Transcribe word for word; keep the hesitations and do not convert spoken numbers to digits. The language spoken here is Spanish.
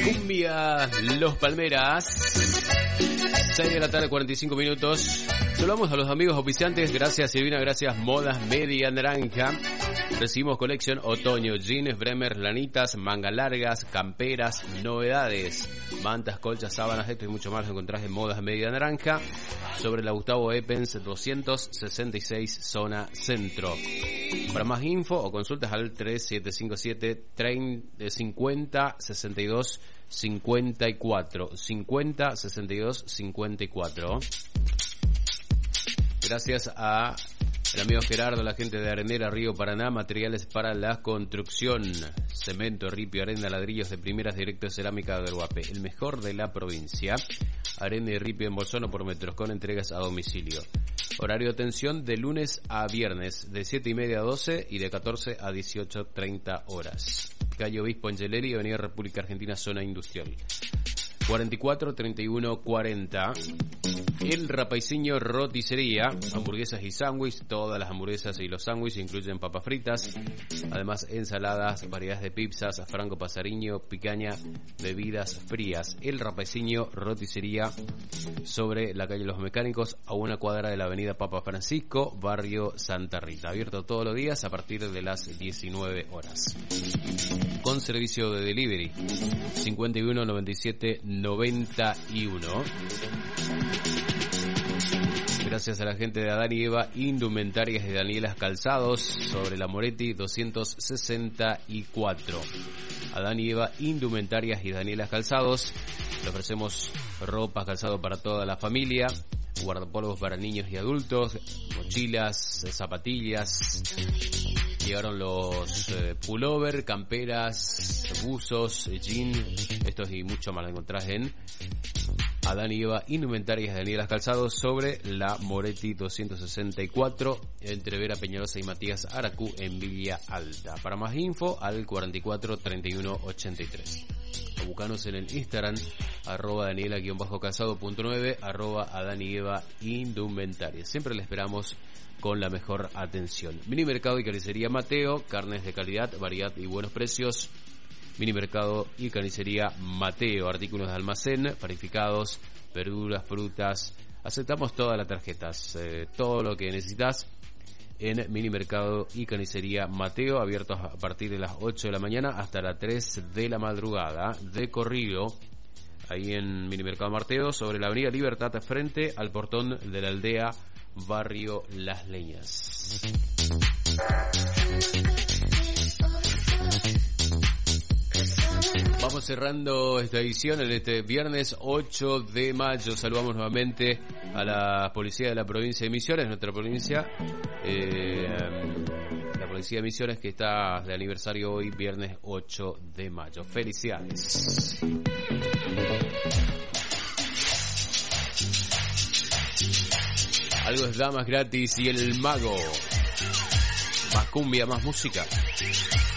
Cumbia Los Palmeras. seis de la tarde, cuarenta y cinco minutos. Saludamos a los amigos auspiciantes. Gracias Silvina, gracias Modas Media Naranja. Recibimos colección otoño, jeans, Bremer, lanitas, manga largas, camperas, novedades, mantas, colchas, sábanas, esto y mucho más lo encontrás en Modas Media Naranja, sobre la Gustavo Epens doscientos sesenta y seis, zona centro. Para más info o consultas al tres siete cinco siete, cincuenta, sesenta y dos, cincuenta y cuatro, cincuenta, sesenta y dos, cincuenta y cuatro. Gracias a el amigo Gerardo, la gente de Arenera, Río Paraná, materiales para la construcción, cemento, ripio, arena, ladrillos de primeras, directo, cerámica de Guapé, el mejor de la provincia. Arena y ripio en bolsón o por metros, con entregas a domicilio. Horario de atención de lunes a viernes, de siete y media a doce y de catorce a dieciocho treinta horas. Calle Obispo Angeleri, Avenida República Argentina, zona industrial. cuarenta y cuatro, treinta y uno, cuarenta. El Rapaiciño Roticería, hamburguesas y sándwich. Todas las hamburguesas y los sándwiches incluyen papas fritas. Además, ensaladas, variedades de pizzas, franco pasariño, picaña, bebidas frías. El Rapaiciño Roticería, sobre la calle Los Mecánicos, a una cuadra de la avenida Papa Francisco, barrio Santa Rita. Abierto todos los días a partir de las diecinueve horas. Con servicio de delivery. cincuenta y uno, noventa y siete, noventa y uno. Gracias a la gente de Adán y Eva Indumentarias de Danielas Calzados, sobre la Moretti doscientos sesenta y cuatro. Adán y Eva Indumentarias y Danielas Calzados. Le ofrecemos ropa, calzado para toda la familia, guardapolvos para niños y adultos, mochilas, zapatillas. Llegaron los eh, pullover, camperas, buzos, jean, estos y mucho más lo encontrás en Adán y Eva Indumentarias de Danielas Calzados, sobre la Moretti doscientos sesenta y cuatro, entre Vera Peñalosa y Matías Aracú, en Villa Alta. Para más info, al cuarenta y cuatro, treinta y uno, ochenta y tres. O buscanos en el Instagram, arroba Daniela-calzado.nueve, arroba Adán y Eva Indumentarias. Siempre le esperamos con la mejor atención. Mini Mercado y Carnicería Mateo, carnes de calidad, variedad y buenos precios. Mini Mercado y Carnicería Mateo, artículos de almacén, panificados, verduras, frutas. Aceptamos todas las tarjetas, eh, todo lo que necesitas en Mini Mercado y Carnicería Mateo, abiertos a partir de las ocho de la mañana hasta las tres de la madrugada, de corrido, ahí en Mini Mercado Mateo, sobre la avenida Libertad, frente al portón de la aldea, barrio Las Leñas. Vamos cerrando esta edición en este viernes ocho de mayo. Saludamos nuevamente a la policía de la provincia de Misiones, nuestra provincia, eh, la policía de Misiones, que está de aniversario hoy, viernes ocho de mayo. Felicidades. Algo es Damas Gratis y El Mago. Más cumbia, más música.